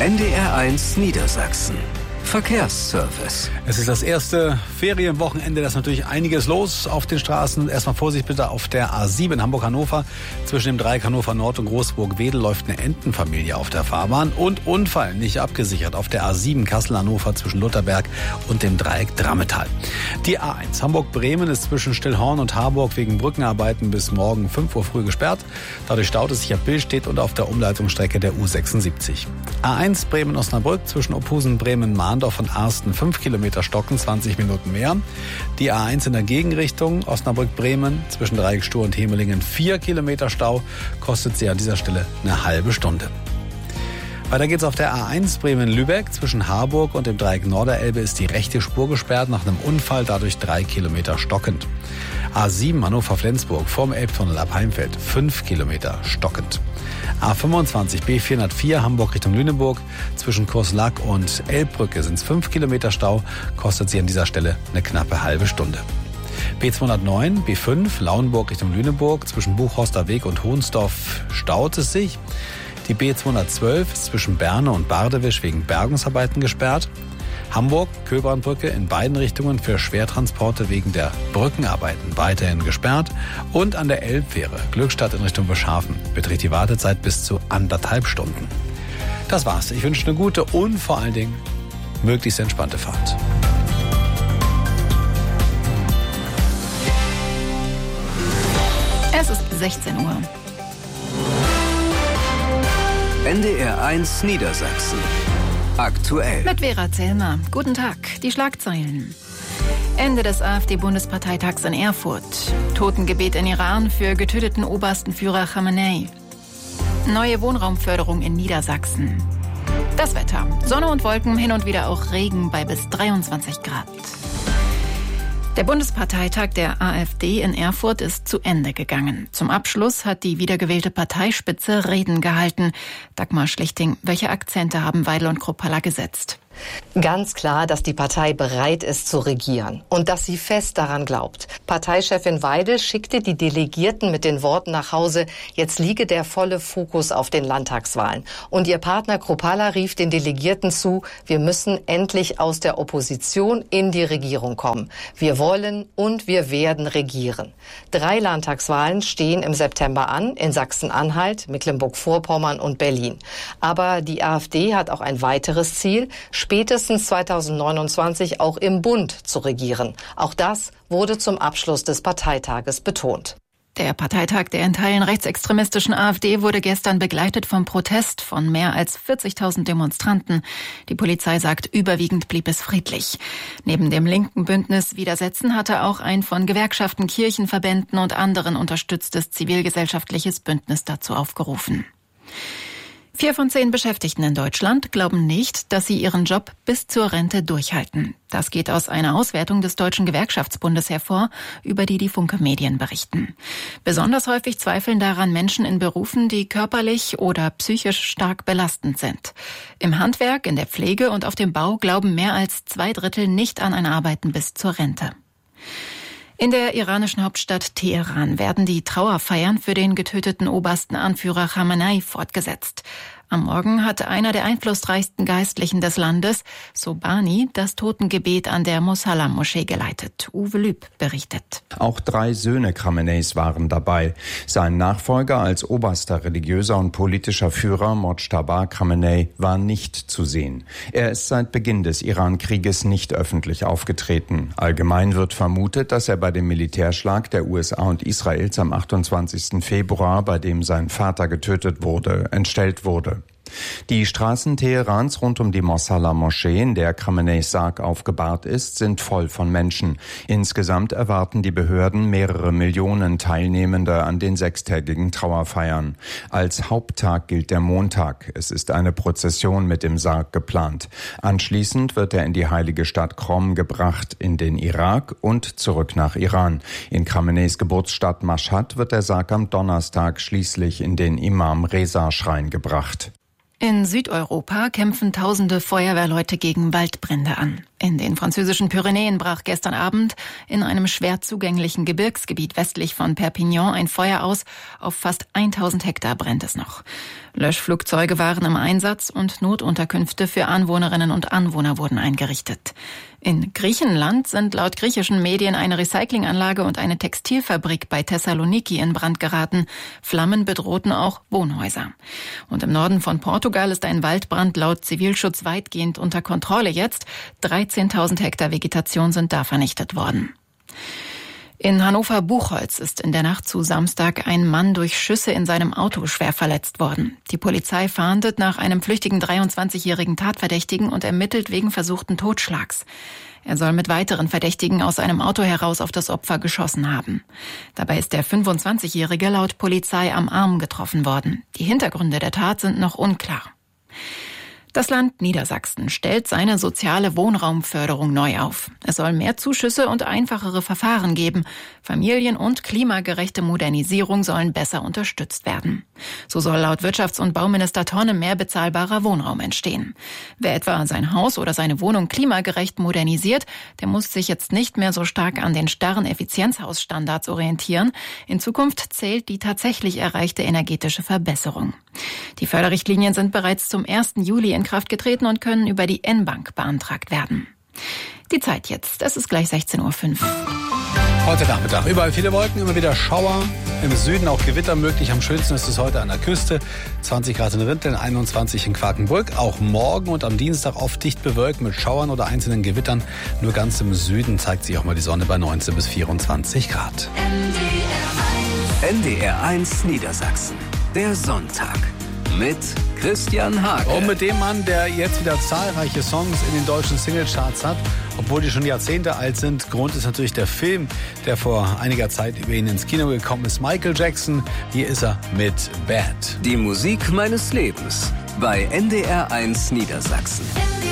NDR1 Niedersachsen. Verkehrsservice. Es ist das erste Ferienwochenende, da ist natürlich einiges los auf den Straßen. Erstmal Vorsicht bitte auf der A7 Hamburg-Hannover. Zwischen dem Dreieck Hannover Nord und Großburg-Wedel läuft eine Entenfamilie auf der Fahrbahn. Und Unfall nicht abgesichert auf der A7 Kassel-Hannover zwischen Lutherberg und dem Dreieck Drammetal. Die A1 Hamburg-Bremen ist zwischen Stillhorn und Harburg wegen Brückenarbeiten bis morgen 5 Uhr früh gesperrt. Dadurch staut es sich ab Billstedt und auf der Umleitungsstrecke der U76. A1 Bremen-Osnabrück zwischen Ophusen-Bremen-Mahndorf von Arsten 5 Kilometer stocken, 20 Minuten mehr. Die A1 in der Gegenrichtung Osnabrück-Bremen zwischen Dreieck Stur und Hemelingen 4 Kilometer Stau, kostet sie an dieser Stelle eine halbe Stunde. Weiter geht's auf der A1 Bremen-Lübeck. Zwischen Harburg und dem Dreieck Norderelbe ist die rechte Spur gesperrt nach einem Unfall, dadurch 3 Kilometer stockend. A7 Hannover-Flensburg vorm Elbtunnel ab Heimfeld 5 Kilometer stockend. A25 B404 Hamburg Richtung Lüneburg. Zwischen Kurslack und Elbbrücke sind es 5 Kilometer Stau, kostet sie an dieser Stelle eine knappe halbe Stunde. B209 B5 Lauenburg Richtung Lüneburg. Zwischen Buchhorster Weg und Hohnsdorf staut es sich. Die B212 ist zwischen Berne und Bardewisch wegen Bergungsarbeiten gesperrt. Hamburg-Köbernbrücke in beiden Richtungen für Schwertransporte wegen der Brückenarbeiten weiterhin gesperrt. Und an der Elbfähre Glückstadt in Richtung Beschhafen beträgt die Wartezeit bis zu 1,5 Stunden. Das war's. Ich wünsche eine gute und vor allen Dingen möglichst entspannte Fahrt. Es ist 16 Uhr. NDR1 Niedersachsen. Aktuell. Mit Vera Zellmer. Guten Tag. Die Schlagzeilen. Ende des AfD-Bundesparteitags in Erfurt. Totengebet in Iran für getöteten obersten Führer Khamenei. Neue Wohnraumförderung in Niedersachsen. Das Wetter. Sonne und Wolken, hin und wieder auch Regen bei bis 23 Grad. Der Bundesparteitag der AfD in Erfurt ist zu Ende gegangen. Zum Abschluss hat die wiedergewählte Parteispitze Reden gehalten. Dagmar Schlichting, welche Akzente haben Weidel und Kruppalla gesetzt? Ganz klar, dass die Partei bereit ist zu regieren und dass sie fest daran glaubt. Parteichefin Weidel schickte die Delegierten mit den Worten nach Hause, jetzt liege der volle Fokus auf den Landtagswahlen. Und ihr Partner Kruppalla rief den Delegierten zu, wir müssen endlich aus der Opposition in die Regierung kommen. Wir wollen und wir werden regieren. 3 Landtagswahlen stehen im September an, in Sachsen-Anhalt, Mecklenburg-Vorpommern und Berlin. Aber die AfD hat auch ein weiteres Ziel, spätestens 2029 auch im Bund zu regieren. Auch das wurde zum Abschluss des Parteitages betont. Der Parteitag der in Teilen rechtsextremistischen AfD wurde gestern begleitet vom Protest von mehr als 40.000 Demonstranten. Die Polizei sagt, überwiegend blieb es friedlich. Neben dem linken Bündnis Widersetzen hatte auch ein von Gewerkschaften, Kirchenverbänden und anderen unterstütztes zivilgesellschaftliches Bündnis dazu aufgerufen. 4 von 10 Beschäftigten in Deutschland glauben nicht, dass sie ihren Job bis zur Rente durchhalten. Das geht aus einer Auswertung des Deutschen Gewerkschaftsbundes hervor, über die Funke Medien berichten. Besonders häufig zweifeln daran Menschen in Berufen, die körperlich oder psychisch stark belastend sind. Im Handwerk, in der Pflege und auf dem Bau glauben mehr als 2/3 nicht an ein Arbeiten bis zur Rente. In der iranischen Hauptstadt Teheran werden die Trauerfeiern für den getöteten obersten Anführer Khamenei fortgesetzt. Am Morgen hatte einer der einflussreichsten Geistlichen des Landes, Sobhani, das Totengebet an der Mosalla-Moschee geleitet. Uwe Lüb berichtet. Auch 3 Söhne Khameneis waren dabei. Sein Nachfolger als oberster religiöser und politischer Führer, Mojtaba Khamenei, war nicht zu sehen. Er ist seit Beginn des Iran-Krieges nicht öffentlich aufgetreten. Allgemein wird vermutet, dass er bei dem Militärschlag der USA und Israels am 28. Februar, bei dem sein Vater getötet wurde, entstellt wurde. Die Straßen Teherans rund um die Mosalla-Moschee, in der Khameneis Sarg aufgebahrt ist, sind voll von Menschen. Insgesamt erwarten die Behörden mehrere Millionen Teilnehmende an den 6-tägigen Trauerfeiern. Als Haupttag gilt der Montag. Es ist eine Prozession mit dem Sarg geplant. Anschließend wird er in die heilige Stadt Qom gebracht, in den Irak und zurück nach Iran. In Khameneis Geburtsstadt Mashhad wird der Sarg am Donnerstag schließlich in den Imam-Reza-Schrein gebracht. In Südeuropa kämpfen tausende Feuerwehrleute gegen Waldbrände an. In den französischen Pyrenäen brach gestern Abend in einem schwer zugänglichen Gebirgsgebiet westlich von Perpignan ein Feuer aus. Auf fast 1000 Hektar brennt es noch. Löschflugzeuge waren im Einsatz und Notunterkünfte für Anwohnerinnen und Anwohner wurden eingerichtet. In Griechenland sind laut griechischen Medien eine Recyclinganlage und eine Textilfabrik bei Thessaloniki in Brand geraten. Flammen bedrohten auch Wohnhäuser. Und im Norden von Portugal ist ein Waldbrand laut Zivilschutz weitgehend unter Kontrolle jetzt. 13.000 Hektar Vegetation sind da vernichtet worden. In Hannover-Buchholz ist in der Nacht zu Samstag ein Mann durch Schüsse in seinem Auto schwer verletzt worden. Die Polizei fahndet nach einem flüchtigen 23-jährigen Tatverdächtigen und ermittelt wegen versuchten Totschlags. Er soll mit weiteren Verdächtigen aus einem Auto heraus auf das Opfer geschossen haben. Dabei ist der 25-Jährige laut Polizei am Arm getroffen worden. Die Hintergründe der Tat sind noch unklar. Das Land Niedersachsen stellt seine soziale Wohnraumförderung neu auf. Es soll mehr Zuschüsse und einfachere Verfahren geben. Familien- und klimagerechte Modernisierung sollen besser unterstützt werden. So soll laut Wirtschafts- und Bauminister Tonne mehr bezahlbarer Wohnraum entstehen. Wer etwa sein Haus oder seine Wohnung klimagerecht modernisiert, der muss sich jetzt nicht mehr so stark an den starren Effizienzhausstandards orientieren. In Zukunft zählt die tatsächlich erreichte energetische Verbesserung. Die Förderrichtlinien sind bereits zum 1. Juli in Kraft getreten und können über die N-Bank beantragt werden. Die Zeit jetzt, es ist gleich 16:05 Uhr. Heute Nachmittag überall viele Wolken, immer wieder Schauer. Im Süden auch Gewitter möglich. Am schönsten ist es heute an der Küste. 20 Grad in Rinteln, 21 in Quakenbrück. Auch morgen und am Dienstag oft dicht bewölkt mit Schauern oder einzelnen Gewittern. Nur ganz im Süden zeigt sich auch mal die Sonne bei 19 bis 24 Grad. NDR1 Niedersachsen. Der Sonntag. Mit Christian Hage. Und mit dem Mann, der jetzt wieder zahlreiche Songs in den deutschen Singlecharts hat, obwohl die schon Jahrzehnte alt sind. Grund ist natürlich der Film, der vor einiger Zeit über ihn ins Kino gekommen ist. Michael Jackson, hier ist er mit Bad. Die Musik meines Lebens bei NDR1 Niedersachsen.